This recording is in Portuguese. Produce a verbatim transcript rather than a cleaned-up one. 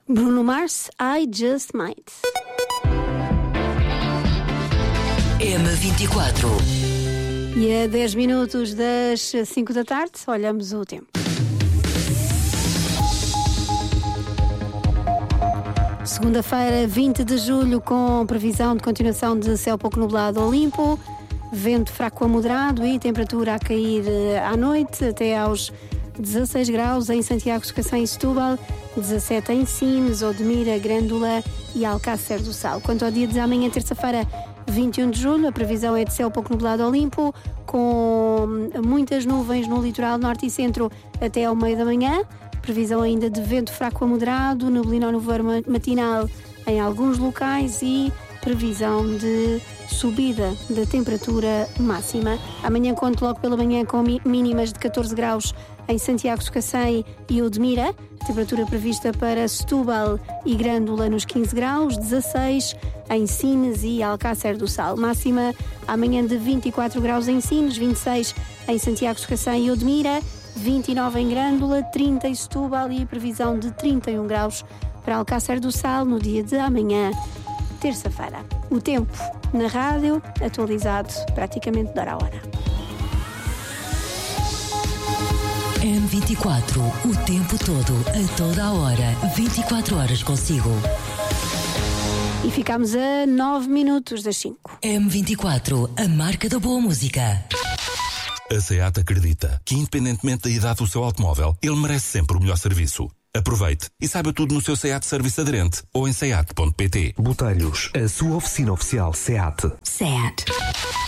Bruno Mars, I Just Might. M vinte e quatro. E a dez minutos das cinco da tarde, olhamos o tempo. Segunda-feira, vinte de julho, com previsão de continuação de céu pouco nublado ou limpo, vento fraco a moderado e temperatura a cair à noite até aos dezasseis graus em Santiago, Cacém e Setúbal, dezassete em Sines, Odmira, Grândola e Alcácer do Sal. Quanto ao dia de amanhã, terça-feira, vinte e um de julho, a previsão é de céu pouco nublado ou limpo, com muitas nuvens no litoral norte e centro até ao meio da manhã. Previsão ainda de vento fraco a moderado, neblina ou nevoeiro matinal em alguns locais e previsão de subida da temperatura máxima. Amanhã conto logo pela manhã com mínimas de catorze graus em Santiago, Cacém e Odmira. Temperatura prevista para Setúbal e Grândola nos quinze graus, dezasseis em Sines e Alcácer do Sal. Máxima amanhã de vinte e quatro graus em Sines, vinte e seis em Santiago, Cacém e Odmira, vinte e nove em Grândola, trinta em Setúbal e previsão de trinta e um graus para Alcácer do Sal no dia de amanhã, terça-feira. O tempo na rádio, atualizado praticamente de hora a hora. M vinte e quatro, o tempo todo, a toda a hora, vinte e quatro horas consigo. E ficamos a nove minutos das cinco. M vinte e quatro, a marca da boa música. A SEAT acredita que, independentemente da idade do seu automóvel, ele merece sempre o melhor serviço. Aproveite e saiba tudo no seu SEAT Serviço Aderente ou em seat ponto pt. Botelhos, a sua oficina oficial SEAT. SEAT.